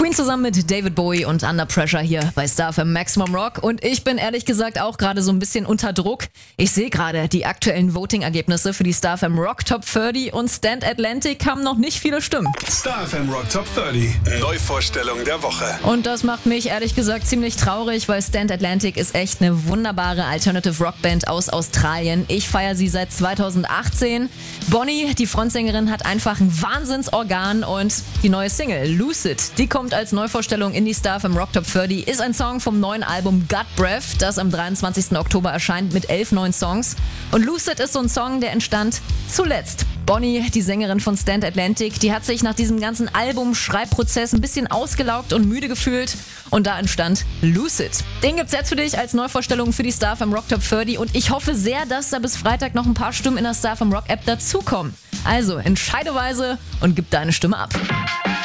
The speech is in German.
Queen zusammen mit David Bowie und Under Pressure hier bei Star FM Maximum Rock. Und ich bin ehrlich gesagt auch gerade so ein bisschen unter Druck. Ich sehe gerade die aktuellen Voting-Ergebnisse für die Star FM Rock Top 30 und Stand Atlantic haben noch nicht viele Stimmen. Star FM Rock Top 30, Neuvorstellung der Woche. Und das macht mich ehrlich gesagt ziemlich traurig, weil Stand Atlantic ist echt eine wunderbare Alternative Rock Band aus Australien. Ich feiere sie seit 2018. Bonnie, die Frontsängerin, hat einfach ein Wahnsinnsorgan und die neue Single Lucid, die kommt als Neuvorstellung in die Star FM Rock Top 30, ist ein Song vom neuen Album God Breath, das am 23. Oktober erscheint mit 11 neuen Songs. Und Lucid ist so ein Song, der entstand zuletzt. Bonnie, die Sängerin von Stand Atlantic, die hat sich nach diesem ganzen Album-Schreibprozess ein bisschen ausgelaugt und müde gefühlt und da entstand Lucid. Den gibt's jetzt für dich als Neuvorstellung für die Star FM Rock Top 30 und ich hoffe sehr, dass da bis Freitag noch ein paar Stimmen in der Star FM Rock App dazukommen. Also entscheide weise und gib deine Stimme ab.